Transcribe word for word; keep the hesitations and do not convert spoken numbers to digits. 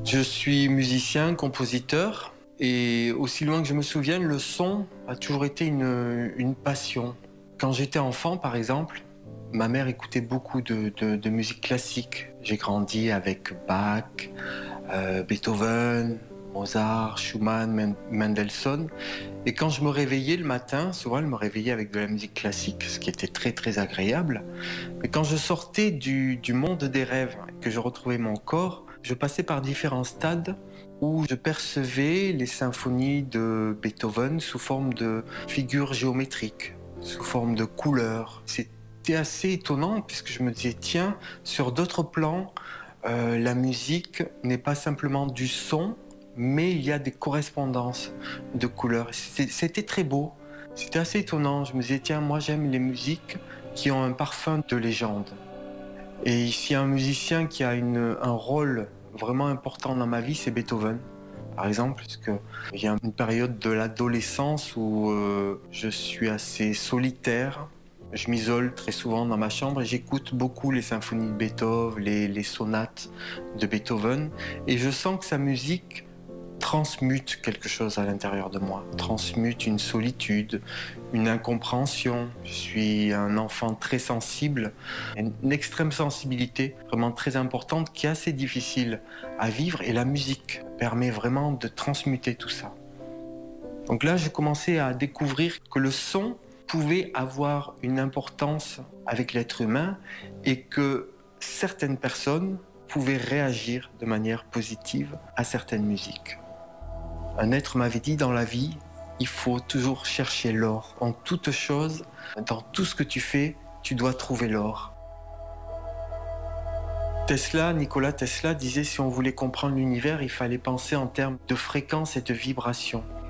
Je suis musicien, compositeur et aussi loin que je me souvienne, le son a toujours été une, une passion. Quand j'étais enfant, par exemple, ma mère écoutait beaucoup de, de- de musique classique. J'ai grandi avec Bach, euh, Beethoven, Mozart, Schumann, Men- Mendelssohn. Et quand je me réveillais le matin, souvent elle me réveillait avec de la musique classique, ce qui était très très agréable. Mais quand je sortais du, du monde des rêves et que je retrouvais mon corps, je passais par différents stades où je percevais les symphonies de Beethoven sous forme de figures géométriques, sous forme de couleurs. C'était assez étonnant puisque je me disais, tiens, sur d'autres plans, euh, la musique n'est pas simplement du son, mais il y a des correspondances de couleurs. C'était c'était très beau, c'était assez étonnant. Je me disais, tiens, moi j'aime les musiques qui ont un parfum de légende. Et s'il y a un musicien qui a une, un rôle vraiment important dans ma vie, c'est Beethoven, par exemple, parce que il y a une période de l'adolescence où euh, je suis assez solitaire. Je m'isole très souvent dans ma chambre et j'écoute beaucoup les symphonies de Beethoven, les, les sonates de Beethoven, et je sens que sa musique transmute quelque chose à l'intérieur de moi, transmute une solitude, une incompréhension. Je suis un enfant très sensible, une extrême sensibilité vraiment très importante qui est assez difficile à vivre et la musique permet vraiment de transmuter tout ça. Donc là, j'ai commencé à découvrir que le son pouvait avoir une importance avec l'être humain et que certaines personnes pouvaient réagir de manière positive à certaines musiques. Un être m'avait dit dans la vie, il faut toujours chercher l'or. En toute chose, dans tout ce que tu fais, tu dois trouver l'or. Tesla, Nikola Tesla disait si on voulait comprendre l'univers, il fallait penser en termes de fréquence et de vibration.